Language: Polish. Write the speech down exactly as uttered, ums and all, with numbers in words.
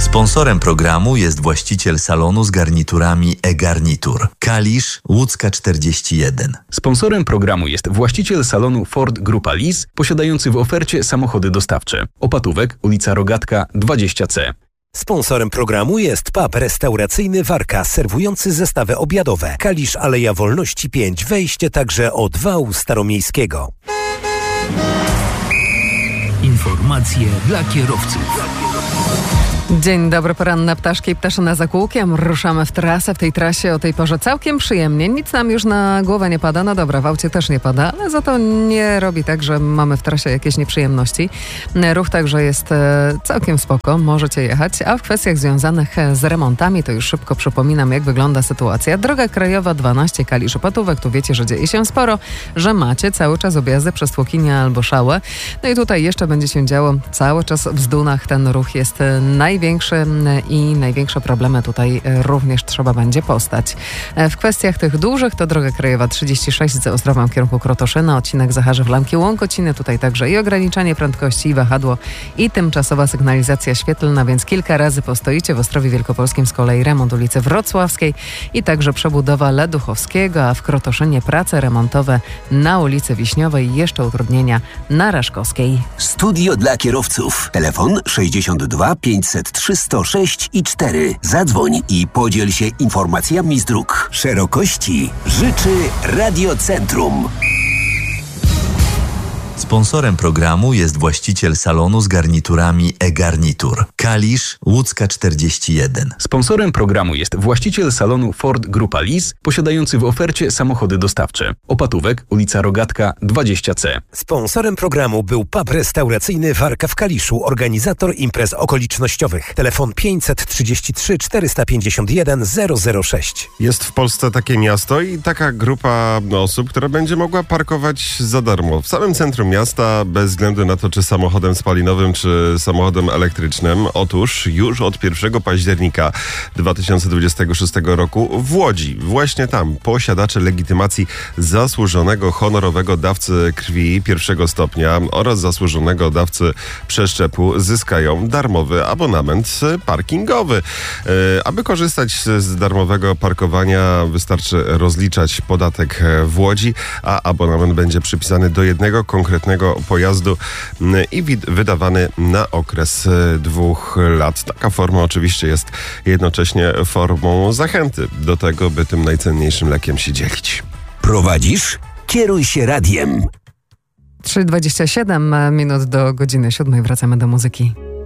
Sponsorem programu jest właściciel salonu z garniturami e-Garnitur. Kalisz, Łódzka czterdzieści jeden. Sponsorem programu jest właściciel salonu Ford Grupa Lis, posiadający w ofercie samochody dostawcze. Opatówek, ulica Rogatka dwadzieścia C. Sponsorem programu jest pub restauracyjny Warka, serwujący zestawy obiadowe. Kalisz, Aleja Wolności pięć, wejście także od wału staromiejskiego. Informacje dla kierowców. Dzień dobry, poranne ptaszki i ptaszyne zakółkiem. Ruszamy w trasę. W tej trasie o tej porze całkiem przyjemnie. Nic nam już na głowę nie pada. No dobra, w aucie też nie pada, ale za to nie robi tak, że mamy w trasie jakieś nieprzyjemności. Ruch także jest całkiem spoko. Możecie jechać. A w kwestiach związanych z remontami to już szybko przypominam, jak wygląda sytuacja. Droga krajowa dwanaście Kalisz-Opatówek. Tu wiecie, że dzieje się sporo, że macie cały czas objazdy przez Tłokinię albo Szałę. No i tutaj jeszcze będzie się działo cały czas w Zdunach. Ten ruch jest największy. Największe i największe problemy tutaj również trzeba będzie postać. W kwestiach tych dużych to droga krajowa trzydzieści sześć z Ostrowem w kierunku Krotoszyna, odcinek Zacharzew Lamki Łąkociny, tutaj także i ograniczanie prędkości, i wahadło, i tymczasowa sygnalizacja świetlna, więc kilka razy postoicie. W Ostrowie Wielkopolskim z kolei remont ulicy Wrocławskiej i także przebudowa Leduchowskiego, a w Krotoszynie prace remontowe na ulicy Wiśniowej i jeszcze utrudnienia na Raszkowskiej. Studio dla kierowców. Telefon sześćdziesiąt dwa pięćset trzy sto sześć i cztery. Zadzwoń i podziel się informacjami z dróg. Szerokości życzy Radiocentrum. Sponsorem programu jest właściciel salonu z garniturami e-Garnitur. Kalisz, Łódzka czterdzieści jeden. Sponsorem programu jest właściciel salonu Ford Grupa Lis, posiadający w ofercie samochody dostawcze. Opatówek, ulica Rogatka dwadzieścia C. Sponsorem programu był pub restauracyjny Warka w Kaliszu, organizator imprez okolicznościowych. Telefon pięćset trzydzieści trzy czterysta pięćdziesiąt jeden zero zero sześć. Jest w Polsce takie miasto i taka grupa osób, która będzie mogła parkować za darmo w samym centrum miasta, bez względu na to, czy samochodem spalinowym, czy samochodem elektrycznym. Otóż już od pierwszego października dwa tysiące dwudziestego szóstego roku w Łodzi, właśnie tam, posiadacze legitymacji zasłużonego honorowego dawcy krwi pierwszego stopnia oraz zasłużonego dawcy przeszczepu zyskają darmowy abonament parkingowy. E, aby korzystać z darmowego parkowania, wystarczy rozliczać podatek w Łodzi, a abonament będzie przypisany do jednego konkretnego pojazdu i wydawany na okres dwóch lat. Taka forma oczywiście jest jednocześnie formą zachęty do tego, by tym najcenniejszym lekiem się dzielić. Prowadzisz? Kieruj się radiem. trzy dwadzieścia siedem minut do godziny siódmej. Wracamy do muzyki.